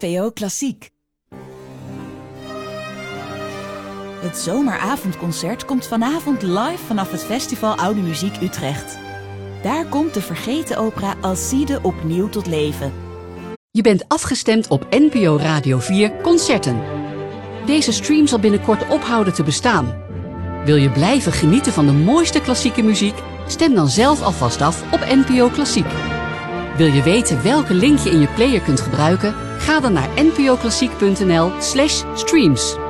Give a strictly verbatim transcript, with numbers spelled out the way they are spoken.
P O Klassiek. Het zomeravondconcert komt vanavond live vanaf het festival Oude Muziek Utrecht. Daar komt de vergeten opera Alcide opnieuw tot leven. Je bent afgestemd op N P O Radio vier Concerten. Deze stream zal binnenkort ophouden te bestaan. Wil je blijven genieten van de mooiste klassieke muziek? Stem dan zelf alvast af op N P O Klassiek. Wil je weten welke link je in je player kunt gebruiken? Ga dan naar n p o klassiek punt n l slash streams.